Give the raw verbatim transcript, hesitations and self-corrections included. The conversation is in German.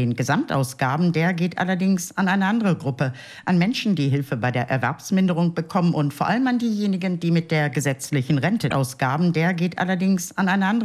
den Gesamtausgaben, der geht allerdings an eine andere Gruppe, an Menschen, die Hilfe bei der Erwerbsminderung bekommen und vor allem an diejenigen, die mit der gesetzlichen Rentenausgaben, der geht allerdings an eine andere